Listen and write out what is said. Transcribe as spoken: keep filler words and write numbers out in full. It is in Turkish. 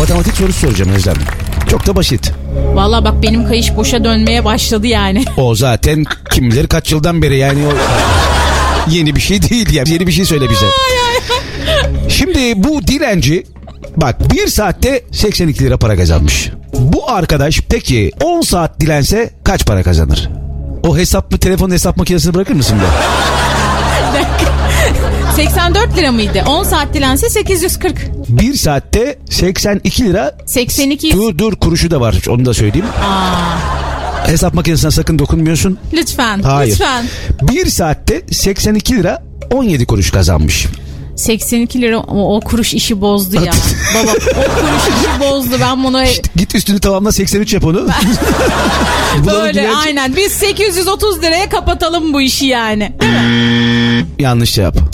matematik sorusu soracağım Özlem. Çok da basit. Valla bak benim kayış boşa dönmeye başladı yani. O zaten kim bilir kaç yıldan beri yani o yeni bir şey değil ya. Yeni bir şey söyle bize. Şimdi bu dilenci bak bir saatte seksen iki lira para kazanmış. Bu arkadaş peki on saat dilense kaç para kazanır? O hesap mı, telefon hesap makinesini bırakır mısın be? seksen dört lira mıydı? on saat dilense sekiz yüz kırk. Bir saatte seksen iki lira. seksen iki. Dur dur kuruşu da var, onu da söyleyeyim. Aa. Hesap makinesine sakın dokunmuyorsun. Lütfen. Hayır. Lütfen. Bir saatte seksen iki lira on yedi kuruş kazanmış. seksen iki lira o, o kuruş işi bozdu ya. Baba o kuruş işi bozdu. Ben bunu... İşte git üstünü tamamla, seksen üç yap onu. Böyle dilenci... aynen. Biz sekiz yüz otuz liraya kapatalım bu işi yani. Değil mi? Yanlış cevap.